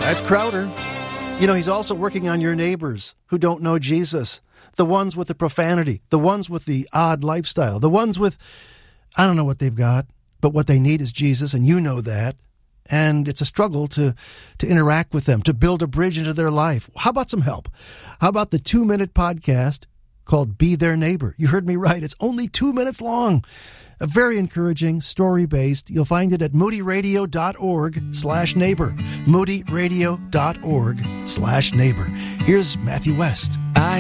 That's Crowder. You know, he's also working on your neighbors who don't know Jesus. The ones with the profanity, the ones with the odd lifestyle, the ones with, I don't know what they've got, but what they need is Jesus, and you know that. And it's a struggle to interact with them, to build a bridge into their life. How about some help? How about the 2-minute podcast called Be Their Neighbor? You heard me right. It's only 2 minutes long. A very encouraging, story-based. You'll find it at moodyradio.org/neighbor. moodyradio.org/neighbor. Here's Matthew West.